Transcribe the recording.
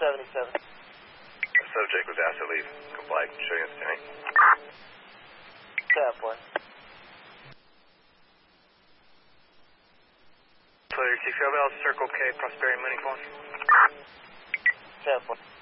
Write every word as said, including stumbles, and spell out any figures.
seventy-seven. The subject was asked to leave. Complied. Showing us tonight. ten four. Clear, T C L, Circle K, Prosperity Money Phone. ten four.